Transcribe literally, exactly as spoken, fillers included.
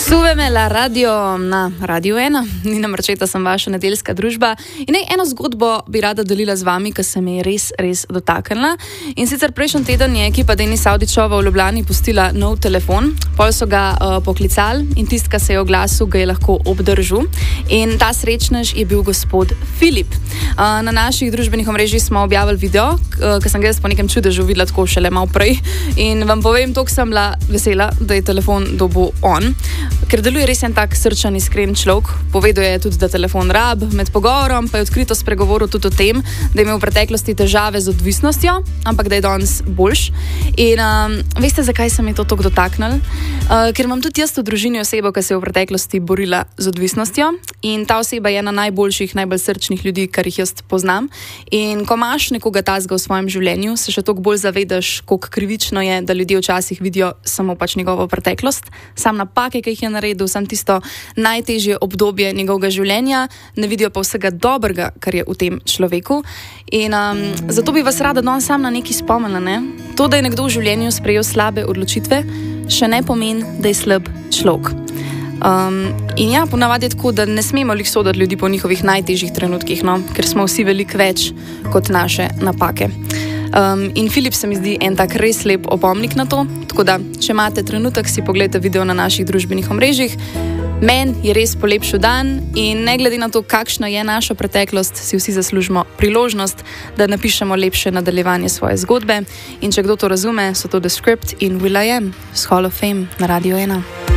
Suveme la radio na Radio ena, Nina Marčeta sem vaša nedeljska družba in nej, eno zgodbo bi rada delila z vami, ki se me je res, res dotaknila. In sicer prejšnji teden je ekipa Denis Avdićova v Ljubljani pustila nov telefon, pol so ga uh, poklicali in tist, ki se je oglasil, ga je lahko obdržal. In ta srečnež je bil gospod Filip. Uh, na naših družbenih omrežjih smo objavili video, uh, ki sem ga jaz po nekem čudežu videla tako šele malo prej. In vam povem, toliko sem bila vesela, da je telefon dobil on. Ker deluje res en tak srčan, iskren človek. Povedal je tudi, da telefon rab, med pogovorom pa je odkrito spregovoril tudi o tem, da je imel v preteklosti težave z odvisnostjo, ampak da je danes boljš. In um, veste, zakaj se mi to tako dotaknilo? Uh, ker imam tudi jaz v družini osebo, ki se je v preteklosti borila z odvisnostjo in ta oseba je ena najboljših, najbolj srčnih ljudi, kar jih jaz poznam. In ko imaš nekoga tazga v svojem življenju, se še toliko bolj zavedaš, koliko krivično je, da ljudje včasih vidijo samo pač njegovo preteklost, sam napake, ki jih je naredil, sam tisto najtežje obdobje njegovega življenja, ne vidijo pa vsega dobrega, kar je v tem človeku. In um, zato bi vas rada danes sam na nekaj spomnila, ne? To, da je nekdo v življenju sprejel slabe odločitve, še ne pomeni, da je slab človek. Um, in ja, ponavadi je tako, da ne smemo lih soditi ljudi po njihovih najtežjih trenutkih, no? Ker smo vsi veliko več kot naše napake. Um, in Filip se mi zdi en tak res lep opomnik na to, tako da, če imate trenutek, si pogledajte video na naših družbenih omrežjih. Men je res polepšal dan in ne glede na to, kakšna je naša preteklost, si vsi zaslužimo priložnost, da napišemo lepše nadaljevanje svoje zgodbe. In če kdo to razume, so to The Script in Will I Am z Hall of Fame na Radio ena.